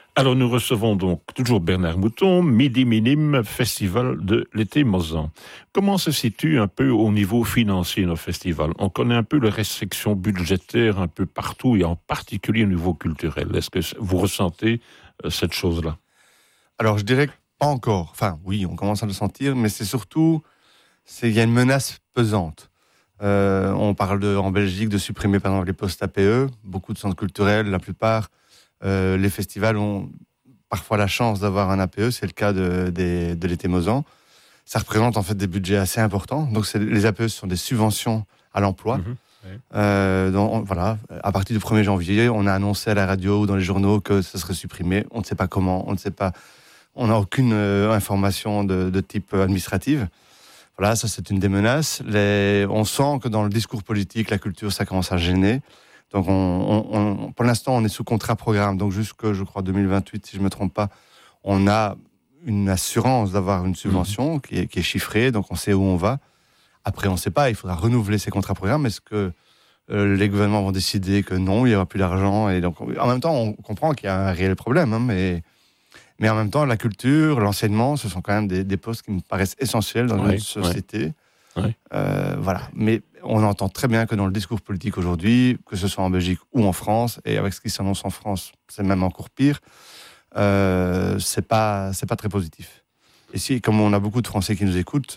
Alors nous recevons donc toujours Bernard Mouton, Midi Minime, festival de l'été Mozan. Comment se situe un peu au niveau financier nos festivals ? On connaît un peu les restrictions budgétaires un peu partout et en particulier au niveau culturel. Est-ce que vous ressentez cette chose-là ? Alors je dirais pas encore. Enfin oui, on commence à le sentir, mais c'est surtout, il y a une menace pesante. On parle en Belgique de supprimer par exemple les postes APE, beaucoup de centres culturels, la plupart. Les festivals ont parfois la chance d'avoir un APE, c'est le cas de l'été Mozan. Ça représente en fait des budgets assez importants. Donc les APE sont des subventions à l'emploi. Voilà, à partir du 1er janvier, on a annoncé à la radio ou dans les journaux que ça serait supprimé. On ne sait pas comment, on n'a aucune information de type administrative. Voilà, ça c'est une des menaces. On sent que dans le discours politique, la culture, ça commence à gêner. Donc, pour l'instant, on est sous contrat programme. Donc, jusque, je crois, 2028, si je ne me trompe pas, on a une assurance d'avoir une subvention qui est chiffrée. Donc, on sait où on va. Après, on ne sait pas. Il faudra renouveler ces contrats programmes. Est-ce que les gouvernements vont décider que non, il n'y aura plus d'argent ? Et donc, en même temps, on comprend qu'il y a un réel problème. Hein, mais en même temps, la culture, l'enseignement, ce sont quand même des postes qui me paraissent essentiels dans notre société. Oui. Voilà. Mais on entend très bien que dans le discours politique aujourd'hui, que ce soit en Belgique ou en France, et avec ce qui s'annonce en France, c'est même encore pire, c'est pas très positif. Et si, comme on a beaucoup de Français qui nous écoutent,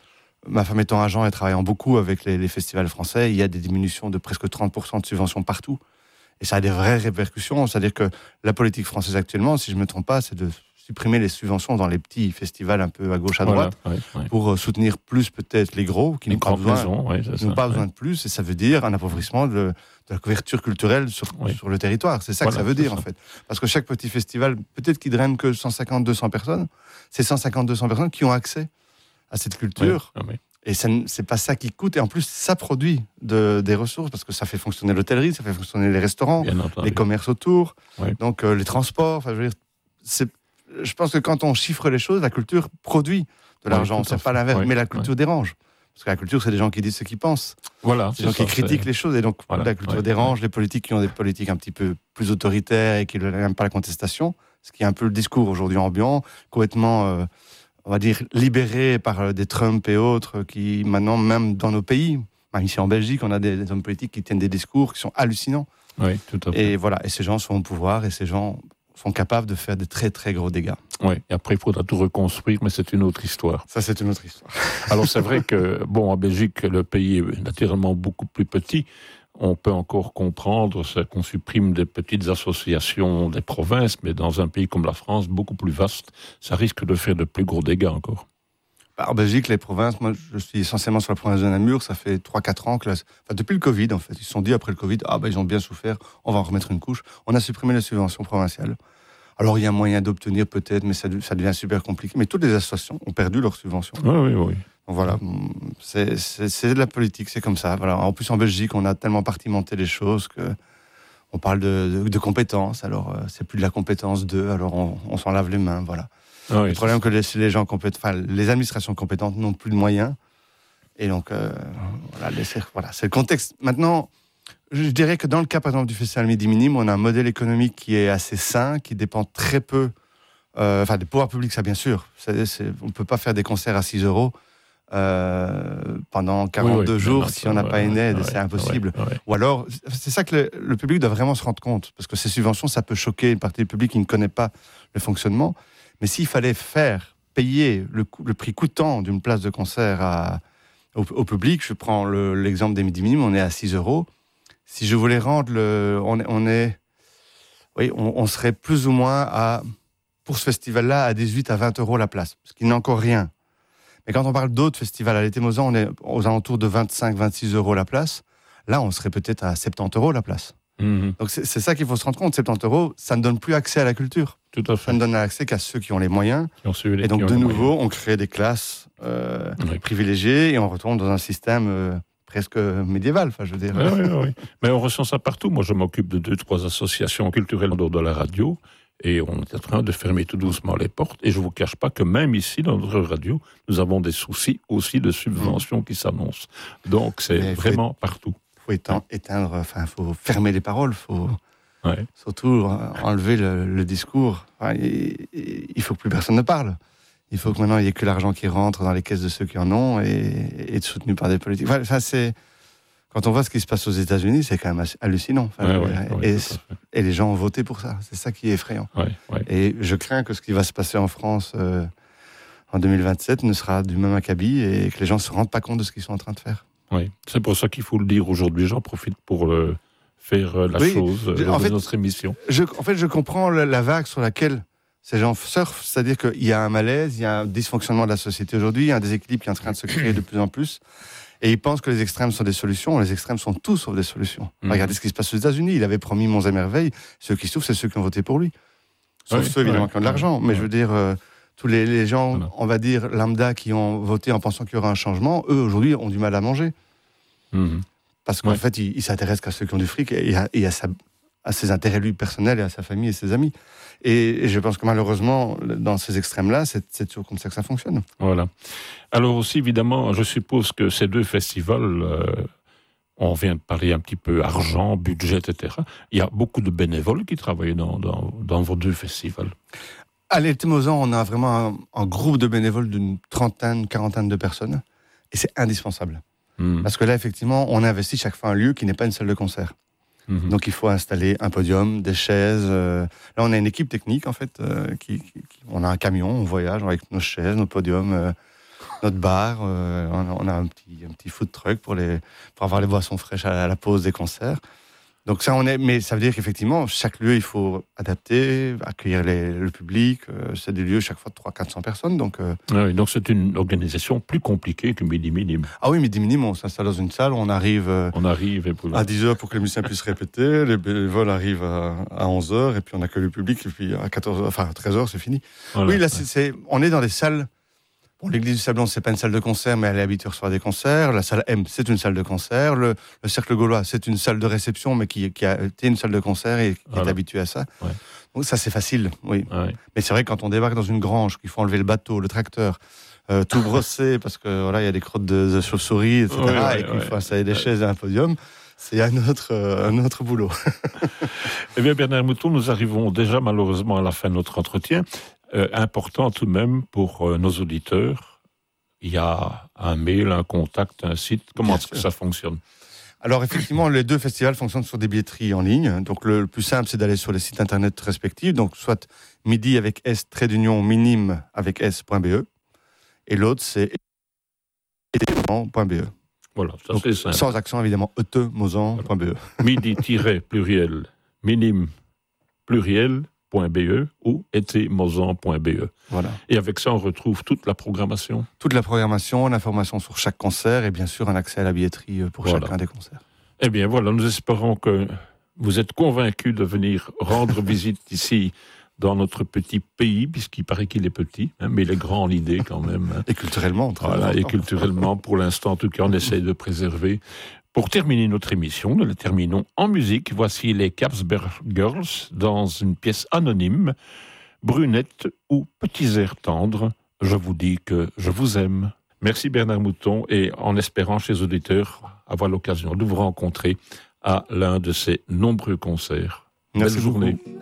ma femme étant agent et travaillant beaucoup avec les festivals français, il y a des diminutions de presque 30% de subventions partout. Et ça a des vraies répercussions. C'est-à-dire que la politique française actuellement, si je ne me trompe pas, c'est de supprimer les subventions dans les petits festivals un peu à gauche, à droite, pour soutenir plus peut-être les gros, qui n'ont pas besoin de plus. Et ça veut dire un appauvrissement de la couverture culturelle sur le territoire. C'est ça que ça veut dire, en fait. Parce que chaque petit festival, peut-être qu'il draine que 150-200 personnes, c'est 150-200 personnes qui ont accès à cette culture. Et c'est pas ça qui coûte. Et en plus, ça produit des ressources, parce que ça fait fonctionner l'hôtellerie, ça fait fonctionner les restaurants, les commerces autour, donc les transports. Enfin, je veux dire, je pense que quand on chiffre les choses, la culture produit de l'argent. C'est pas l'inverse, mais la culture dérange. Parce que la culture, c'est des gens qui disent ce qu'ils pensent. Voilà, c'est des gens qui critiquent les choses. Et donc, la culture dérange. Les politiques qui ont des politiques un petit peu plus autoritaires et qui n'aiment pas la contestation, ce qui est un peu le discours aujourd'hui ambiant, complètement, on va dire, libéré par des Trump et autres, qui maintenant, même dans nos pays, même ici en Belgique, on a des hommes politiques qui tiennent des discours qui sont hallucinants. Oui, tout à fait. Et voilà, et ces gens sont au pouvoir, et ces gens sont capables de faire des très très gros dégâts. Oui, et après il faudra tout reconstruire, mais c'est une autre histoire. Ça, c'est une autre histoire. Alors c'est vrai que, en Belgique, le pays est naturellement beaucoup plus petit. On peut encore comprendre qu'on supprime des petites associations des provinces, mais dans un pays comme la France, beaucoup plus vaste, ça risque de faire de plus gros dégâts encore. En Belgique, les provinces, moi je suis essentiellement sur la province de Namur, ça fait 3-4 ans que, depuis le Covid en fait, ils se sont dit après le Covid, ils ont bien souffert, on va en remettre une couche. On a supprimé les subventions provinciales. Alors il y a moyen d'obtenir peut-être, mais ça devient super compliqué. Mais toutes les associations ont perdu leurs subventions. Oui. Donc voilà, c'est de la politique, c'est comme ça. Voilà. En plus en Belgique, on a tellement partimenté les choses que on parle de compétences. Alors c'est plus de la compétence 2, alors on s'en lave les mains, voilà. Le problème que les gens les administrations compétentes n'ont plus de moyens. Et donc, c'est le contexte. Maintenant, je dirais que dans le cas, par exemple, du Festival Midi Minime, on a un modèle économique qui est assez sain, qui dépend très peu, des pouvoirs publics, ça bien sûr. On ne peut pas faire des concerts à 6 € pendant 42 jours si on n'a pas une aide, c'est impossible. Ou alors, c'est ça que le public doit vraiment se rendre compte, parce que ces subventions, ça peut choquer une partie du public qui ne connaît pas le fonctionnement. Mais s'il fallait payer le prix coûtant d'une place de concert au public, je prends l'exemple des Midi Minime, on est à 6 €. Si je voulais rendre on serait plus ou moins pour ce festival-là, à 18 à 20 € la place, ce qui n'est encore rien. Mais quand on parle d'autres festivals, à l'été Mozan, on est aux alentours de 25-26 € la place. Là, on serait peut-être à 70 € la place. Donc c'est ça qu'il faut se rendre compte. 70 €, ça ne donne plus accès à la culture. Tout à fait. Ça ne donne accès qu'à ceux qui ont les moyens. Et donc de nouveau, on crée des classes privilégiées et on retourne dans un système presque médiéval. Enfin, je veux dire. Oui. Mais on ressent ça partout. Moi, je m'occupe de 2-3 associations culturelles en dehors de la radio. Et on est en train de fermer tout doucement les portes. Et je ne vous cache pas que même ici, dans notre radio, nous avons des soucis aussi de subventions qui s'annoncent. Donc, c'est vraiment partout. Il faut éteindre, faut fermer les paroles, faut Ouais. Surtout enlever le discours. Enfin, il faut que plus personne ne parle. Il faut que maintenant il n'y ait que l'argent qui rentre dans les caisses de ceux qui en ont et soutenu par des politiques. Enfin, quand on voit ce qui se passe aux États-Unis, c'est quand même hallucinant. Et les gens ont voté pour ça. C'est ça qui est effrayant. Et je crains que ce qui va se passer en France en 2027 ne sera du même acabit et que les gens ne se rendent pas compte de ce qu'ils sont en train de faire. Oui, c'est pour ça qu'il faut le dire aujourd'hui. J'en profite pour faire la chose dans notre émission. Je comprends la vague sur laquelle ces gens surfent, c'est-à-dire qu'il y a un malaise, il y a un dysfonctionnement de la société aujourd'hui, il y a un déséquilibre qui est en train de se créer de plus en plus. Et ils pensent que les extrêmes sont des solutions. Les extrêmes sont tous sauf des solutions. Regardez ce qui se passe aux États-Unis. Il avait promis monts et merveilles. Ceux qui souffrent, c'est ceux qui ont voté pour lui. Sauf ceux, évidemment, qui ont de l'argent. Mais je veux dire, tous les gens, on va dire, lambda, qui ont voté en pensant qu'il y aura un changement, eux, aujourd'hui, ont du mal à manger. Parce qu'en fait, ils s'intéressent qu'à ceux qui ont du fric et à ses intérêts, lui, personnels, et à sa famille et ses amis. Et je pense que malheureusement, dans ces extrêmes-là, c'est toujours comme ça que ça fonctionne. Voilà. Alors aussi, évidemment, je suppose que ces deux festivals, on vient de parler un petit peu argent, budget, etc. Il y a beaucoup de bénévoles qui travaillent dans vos deux festivals. À l'été Mozan, on a vraiment un groupe de bénévoles d'une quarantaine de personnes. Et c'est indispensable. Parce que là, effectivement, on investit chaque fois un lieu qui n'est pas une salle de concert. Donc il faut installer un podium, des chaises. Là, on a une équipe technique, en fait. On a un camion, on voyage avec nos chaises, nos podiums, notre bar. On a un petit food truck pour avoir les boissons fraîches à la pause des concerts. Donc ça, mais ça veut dire qu'effectivement, chaque lieu, il faut adapter, accueillir le public. C'est des lieux chaque fois de 300-400 personnes. Donc c'est une organisation plus compliquée que Midi Minime. Ah oui, Midi Minime, on s'installe dans une salle, on arrive à 10h pour que les musiciens puissent répéter, les bénévoles arrivent à 11h, et puis on accueille le public, et puis à 13h, c'est fini. Voilà. Oui, là, on est dans des salles. Bon, l'église du Sablon, c'est pas une salle de concert, mais elle est habituée à recevoir des concerts. La salle M, c'est une salle de concert. Le Cercle Gaulois, c'est une salle de réception, mais qui a été une salle de concert et qui est habituée à ça. Ouais. Donc ça, c'est facile, oui. Ouais. Mais c'est vrai que quand on débarque dans une grange, qu'il faut enlever le bateau, le tracteur, tout brosser, parce que voilà, il y a des crottes de chauves-souris, etc., et qu'il faut installer des chaises et un podium, c'est un autre boulot. Eh bien, Bernard Mouton, nous arrivons déjà malheureusement à la fin de notre entretien. Important tout de même pour nos auditeurs, il y a un mail, un contact, un site. Comment est-ce que ça fonctionne ? Alors effectivement, les deux festivals fonctionnent sur des billetteries en ligne. Donc le plus simple, c'est d'aller sur les sites internet respectifs. Donc soit midi avec s-minime avec s.be et l'autre c'est etemozan.be. Voilà, ça donc, c'est simple. Sans accent évidemment, etemozan.be. Voilà. Midi-pluriel, minime pluriel .be ou etemozan.be. Voilà. Et avec ça, on retrouve toute la programmation. Toute la programmation, l'information sur chaque concert et bien sûr un accès à la billetterie pour chacun des concerts. Eh bien voilà, nous espérons que vous êtes convaincus de venir rendre visite ici dans notre petit pays, puisqu'il paraît qu'il est petit, mais il est grand en idée quand même. Et culturellement. Et culturellement, pour l'instant, en tout cas, on essaie de préserver. Pour terminer notre émission, nous la terminons en musique. Voici les Capsberg Girls dans une pièce anonyme, Brunette ou Petits airs tendres. Je vous dis que je vous aime. Merci Bernard Mouton, et en espérant chez les auditeurs avoir l'occasion de vous rencontrer à l'un de ces nombreux concerts. Merci Belle journée. Beaucoup.